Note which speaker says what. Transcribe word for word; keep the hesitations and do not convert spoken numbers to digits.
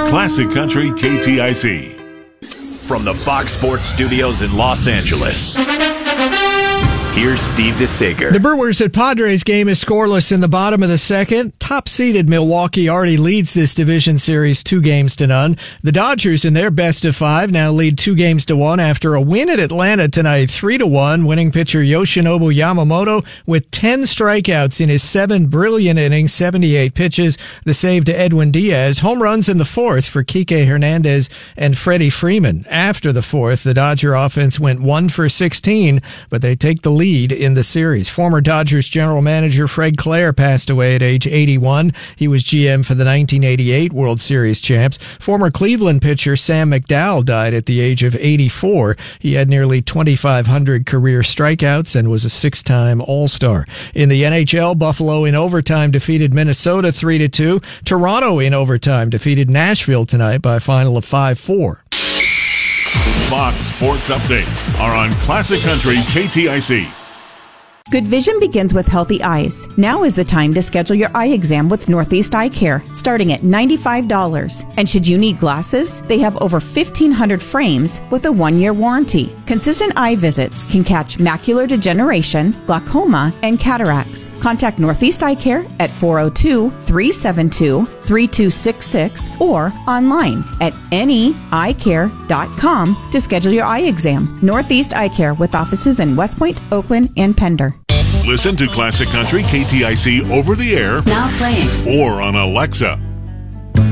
Speaker 1: Classic Country K T I C.
Speaker 2: From the Fox Sports Studios in Los Angeles, here's Steve DeSager.
Speaker 3: The Brewers at Padres game is scoreless in the bottom of the second. Top-seeded Milwaukee already leads this division series two games to none. The Dodgers in their best of five now lead two games to one after a win at Atlanta tonight, three to one. Winning pitcher Yoshinobu Yamamoto with ten strikeouts in his seven brilliant innings, seventy-eight pitches. The save to Edwin Diaz. Home runs in the fourth for Kike Hernandez and Freddie Freeman. After the fourth, the Dodger offense went one for sixteen, but they take the lead in the series. Former Dodgers general manager Fred Clare passed away at age eighty-one. He was G M for the nineteen eighty-eight World Series champs. Former Cleveland pitcher Sam McDowell died at the age of eighty-four. He had nearly twenty-five hundred career strikeouts and was a six-time All-Star. In the N H L, Buffalo in overtime defeated Minnesota three to two. Toronto in overtime defeated Nashville tonight by a final of five four.
Speaker 1: Fox Sports Updates are on Classic Country K T I C.
Speaker 4: Good vision begins with healthy eyes. Now is the time to schedule your eye exam with Northeast Eye Care, starting at ninety-five dollars. And should you need glasses, they have over fifteen hundred frames with a one-year warranty. Consistent eye visits can catch macular degeneration, glaucoma, and cataracts. Contact Northeast Eye Care at four oh two, three seven two, three two six six or online at N E eye care dot com to schedule your eye exam. Northeast Eye Care with offices in West Point, Oakland, and Pender.
Speaker 1: Listen to Classic Country K T I C over the air
Speaker 5: Now playing.
Speaker 1: or on Alexa.